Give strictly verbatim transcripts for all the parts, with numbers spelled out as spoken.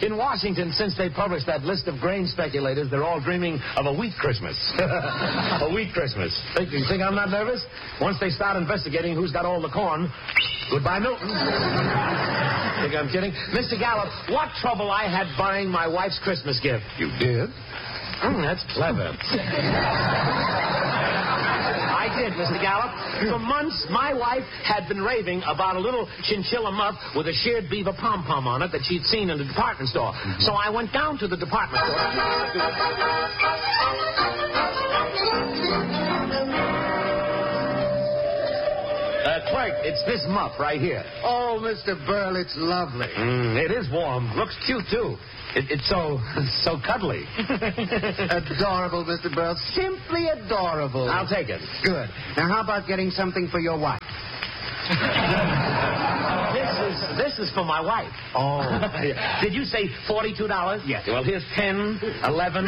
In Washington, since they published that list of grain speculators, they're all dreaming of a wheat Christmas. A wheat Christmas. Think, you think I'm not nervous? Once they start investigating who's got all the corn, goodbye, Milton. Think I'm kidding? Mister Gallup, what trouble I had buying my wife's Christmas gift. You did? Mm, that's clever. I did, Mister Gallup. For months, my wife had been raving about a little chinchilla muff with a sheared beaver pom-pom on it that she'd seen in the department store. Mm-hmm. So I went down to the department store. Uh, clerk, it's this muff right here. Oh, Mister Burl, it's lovely. Mm, it is warm. Looks cute, too. It, it's so, so cuddly. Adorable, Mister Burl. Simply adorable. I'll take it. Good. Now, how about getting something for your wife? This is this is for my wife. Oh. Did you say forty-two dollars? Yes. Well, here's ten, eleven.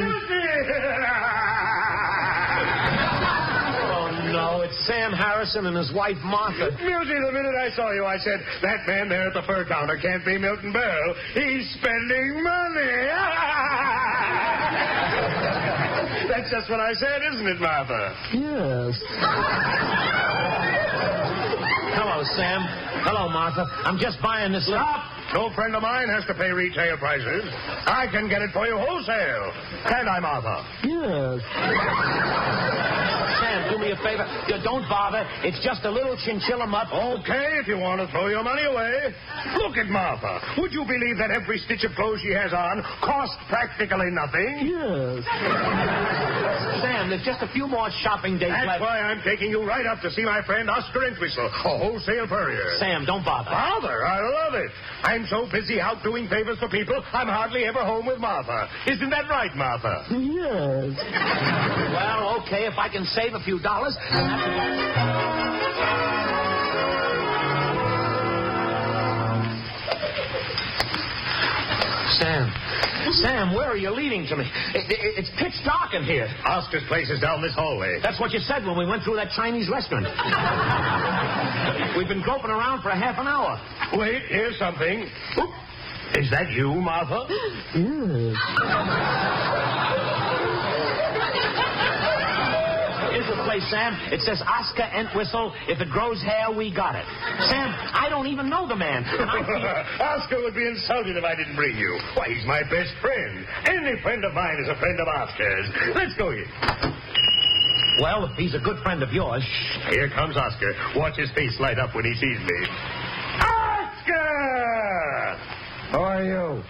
No, it's Sam Harrison and his wife, Martha. Milty, the minute I saw you, I said, that man there at the fur counter can't be Milton Berle. He's spending money. That's just what I said, isn't it, Martha? Yes. Hello, Sam. Hello, Martha. I'm just buying this little... Stop! No friend of mine has to pay retail prices. I can get it for you wholesale. Can't I, Martha? Yes. Sam, do me a favor. You don't bother. It's just a little chinchilla muff. Okay, if you want to throw your money away. Look at Martha. Would you believe that every stitch of clothes she has on cost practically nothing? Yes. Sam, there's just a few more shopping days That's left. why I'm taking you right up to see my friend Oscar Entwistle, a wholesale purrier. Sam, don't bother. Bother? I love it. I'm so busy out doing favors for people, I'm hardly ever home with Martha. Isn't that right, Martha? Yes. Well, okay, if I can save a few dollars. Sam. Sam, where are you leading to me? It, it, it's pitch dark in here. Oscar's place is down this hallway. That's what you said when we went through that Chinese restaurant. We've been groping around for a half an hour. Wait, here's something. Oop. Is that you, Martha? Yes. Here's the place, Sam. It says Oscar Entwistle. If it grows hair, we got it. Sam, I don't even know the man. Oscar would be insulted if I didn't bring you. Why, he's my best friend. Any friend of mine is a friend of Oscar's. Let's go in. Well, if he's a good friend of yours... Here comes Oscar. Watch his face light up when he sees me. Oscar! Who are you?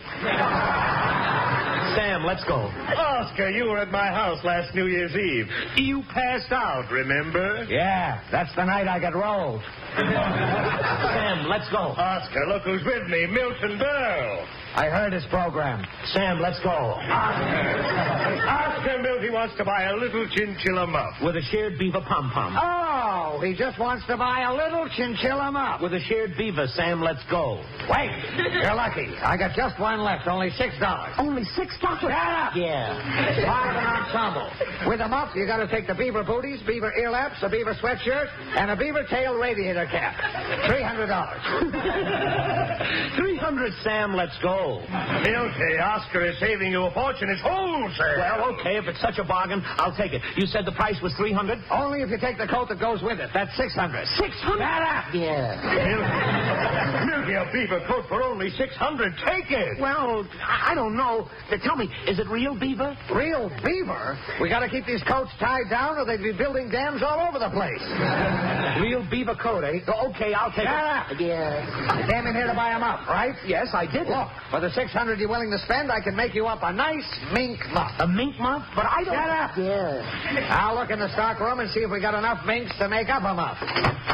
Sam, let's go. Oscar, you were at my house last New Year's Eve. You passed out, remember? Yeah, that's the night I got rolled. Sam, let's go. Oscar, look who's with me, Milton Berle. I heard his program. Sam, let's go. Oscar. Oscar Milty wants to buy a little chinchilla muff. With a sheared beaver pom-pom. Oh, he just wants to buy a little chinchilla muff. With a sheared beaver, Sam, let's go. Wait, you're lucky. I got just one left, only six dollars. Only six dollars? Shut up. Yeah. Part of an ensemble. With a muff, you got to take the beaver booties, beaver earlaps, a beaver sweatshirt, and a beaver tail radiator cap. Three hundred dollars. Three hundred, Sam, let's go. Milty, Oscar is saving you a fortune. It's wholesale. Well, okay, if it's such a bargain, I'll take it. You said the price was three hundred? Only if you take the coat that goes with it. That's six hundred. Six hundred? Shut up. Yeah. Milty, a beaver coat for only six hundred. Take it. Well, I I don't know. Uh, Tell me, is it real beaver? Real beaver? We got to keep these coats tied down or they'd be building dams all over the place. Real beaver coat, eh? Okay, I'll take Shut it. up. Yeah. You came in here to buy them up, right? Yes, I did. Look, for the six hundred you're willing to spend, I can make you up a nice mink muff. A mink muff? But I don't... Shut up. Yeah. I'll look in the stock room and see if we got enough minks to make up a muff.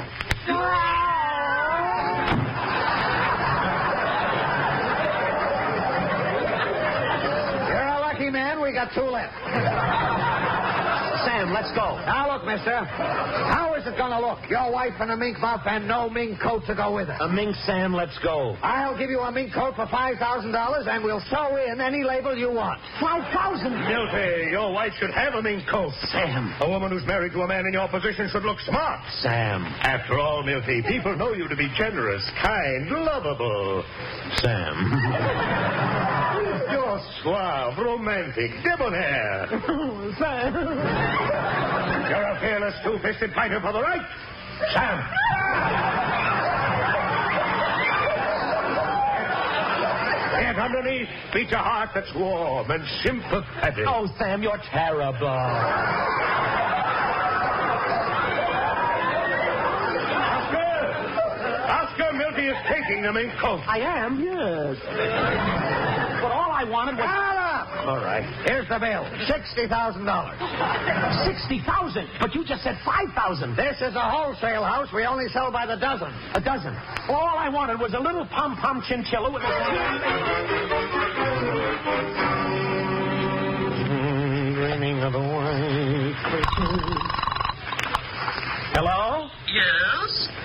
You're a lucky man. We got two left. Sam, let's go. Now, look, mister. How is it going to look? Your wife in a mink muff and no mink coat to go with it. A mink, Sam, let's go. I'll give you a mink coat for five thousand dollars, and we'll sew in any label you want. Five thousand? Milty, your wife should have a mink coat. Sam. A woman who's married to a man in your position should look smart. Sam. After all, Milty, people know you to be generous, kind, lovable. Sam. Oh, suave, romantic, debonair. Oh, Sam. You're a fearless, two-fisted fighter for the right. Sam. Yet underneath beats a heart that's warm and sympathetic. Oh, Sam, you're terrible. Oscar Milty is taking the mink coat. I am, yes. But all I wanted was... Shut up! All right. Here's the bill. sixty thousand dollars. sixty thousand. But you just said five thousand. This is a wholesale house. We only sell by the dozen. A dozen. All I wanted was a little pom-pom chinchilla with a... Mm, dreaming of a white Christmas. Hello? Yes?